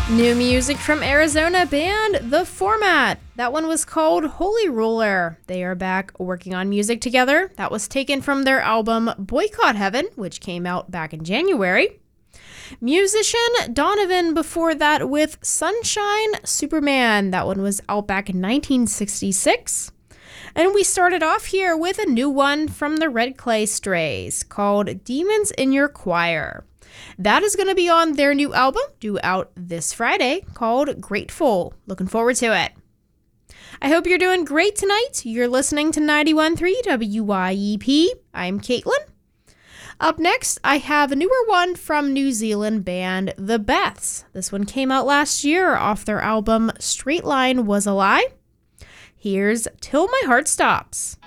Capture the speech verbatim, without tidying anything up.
New music from Arizona band The Format. That one was called Holy Roller. They are back working on music together. That was taken from their album Boycott Heaven, which came out back in January. Musician Donovan before that with Sunshine Superman. That one was out back in nineteen sixty-six. And we started off here with a new one from the Red Clay Strays called Demons in Your Choir. That is going to be on their new album, due out this Friday, called Grateful. Looking forward to it. I hope you're doing great tonight. You're listening to ninety-one point three W Y E P. I'm Caitlin. Up next, I have a newer one from New Zealand band The Beths. This one came out last year off their album Straight Line Was a Lie. Here's Till My Heart Stops.